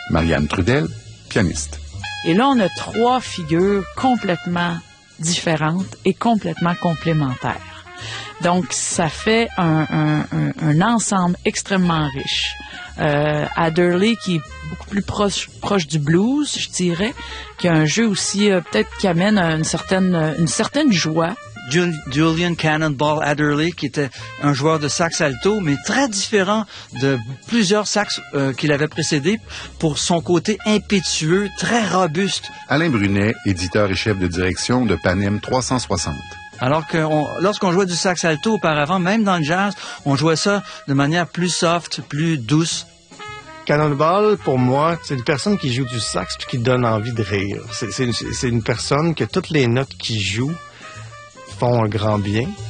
Marianne Trudel, pianiste. Et là, on a 3 figures complètement différentes et complètement complémentaires. Donc, ça fait un ensemble extrêmement riche. Adderley, qui est beaucoup plus proche du blues, je dirais, qui a un jeu aussi, peut-être qui amène une certaine joie. Julian Cannonball Adderley, qui était un joueur de sax alto, mais très différent de plusieurs sax qui l'avaient précédé pour son côté impétueux, très robuste. Alain Brunet, éditeur et chef de direction de Panem 360. Alors que lorsqu'on jouait du sax alto auparavant, même dans le jazz, on jouait ça de manière plus soft, plus douce. Cannonball, pour moi, c'est une personne qui joue du sax puis qui donne envie de rire. C'est une personne que toutes les notes qu'il joue font un grand bien.